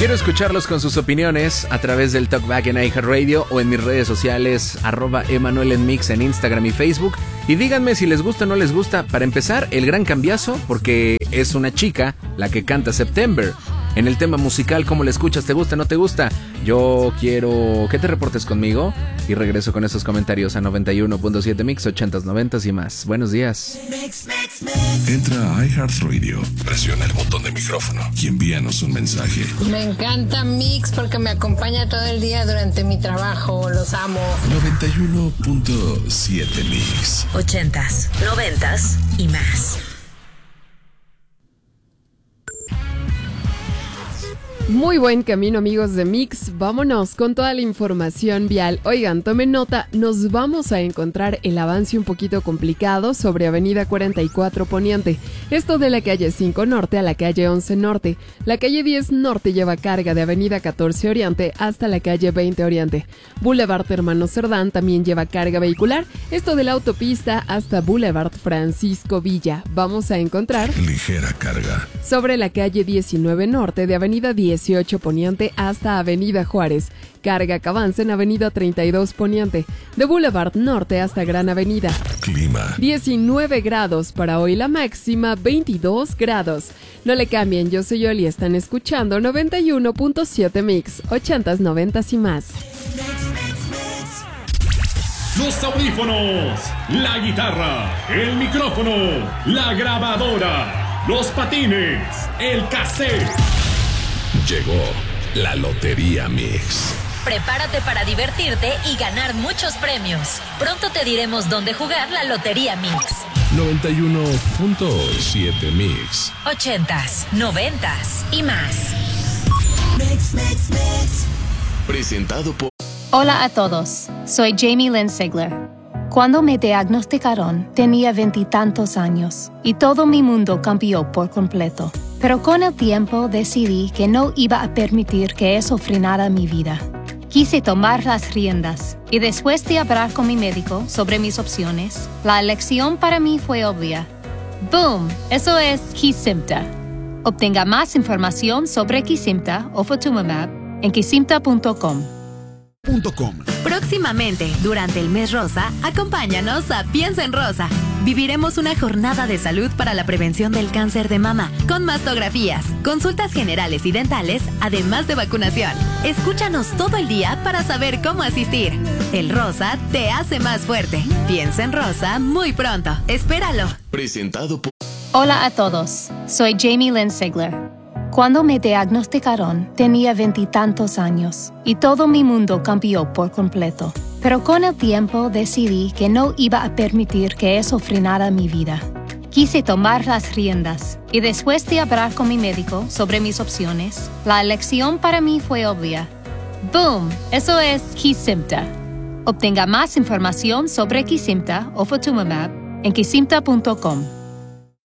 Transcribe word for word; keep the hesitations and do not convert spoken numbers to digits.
Quiero escucharlos con sus opiniones a través del Talkback en iHeartRadio o en mis redes sociales, arroba Emanuel en Mix en Instagram y Facebook. Y díganme si les gusta o no les gusta. Para empezar, el gran cambiazo, porque es una chica la que canta September. En el tema musical, ¿cómo la escuchas? ¿Te gusta o no te gusta? Yo quiero que te reportes conmigo y regreso con esos comentarios a noventa y uno punto siete Mix, ochentas, noventas y más. Buenos días. Mix, mix, mix. Entra a iHeartRadio, presiona el botón de micrófono y envíanos un mensaje. Me encanta Mix porque me acompaña todo el día durante mi trabajo. Los amo. noventa y uno punto siete Mix. Ochentas, noventas y más. Muy buen camino, amigos de Mix. Vámonos con toda la información vial. Oigan, tomen nota, nos vamos a encontrar el avance un poquito complicado sobre Avenida cuarenta y cuatro Poniente. Esto de la calle cinco Norte a la calle once Norte. La calle diez Norte lleva carga de Avenida catorce Oriente hasta la calle veinte Oriente. Boulevard Hermano Cerdán también lleva carga vehicular. Esto de la autopista hasta Boulevard Francisco Villa. Vamos a encontrar ligera carga sobre la calle diecinueve Norte de Avenida dieciocho Poniente hasta Avenida Juárez. Carga que avanza en Avenida treinta y dos Poniente. De Boulevard Norte hasta Gran Avenida. Clima. diecinueve grados para hoy, la máxima veintidós grados. No le cambien, yo soy Yoli y están escuchando noventa y uno punto siete Mix, ochentas, noventas y más. Los audífonos, la guitarra, el micrófono, la grabadora, los patines, el cassette. Llegó la Lotería Mix. Prepárate para divertirte y ganar muchos premios. Pronto te diremos dónde jugar la Lotería Mix. noventa y uno punto siete Mix. Ochentas, noventas y más. Mix, mix, mix. Presentado por... Hola a todos, soy Jamie Lynn Sigler. Cuando me diagnosticaron, tenía veintitantos años y todo mi mundo cambió por completo. Pero con el tiempo decidí que no iba a permitir que eso frenara mi vida. Quise tomar las riendas y después de hablar con mi médico sobre mis opciones, la elección para mí fue obvia. ¡Boom! Eso es Kesimpta. Obtenga más información sobre Kesimpta o Ofatumumab en kesimpta punto com. Próximamente, durante el mes rosa, acompáñanos a Piensa en Rosa. Viviremos una jornada de salud para la prevención del cáncer de mama, con mastografías, consultas generales y dentales, además de vacunación. Escúchanos todo el día para saber cómo asistir. El rosa te hace más fuerte. Piensa en Rosa muy pronto. Espéralo. Presentado por... Hola a todos, soy Jamie Lynn Sigler. Cuando me diagnosticaron, tenía veintitantos años y todo mi mundo cambió por completo. Pero con el tiempo decidí que no iba a permitir que eso frenara mi vida. Quise tomar las riendas y después de hablar con mi médico sobre mis opciones, la elección para mí fue obvia. ¡Boom! Eso es Kesimpta. Obtenga más información sobre Kesimpta o Ofatumumab en kesimpta punto com.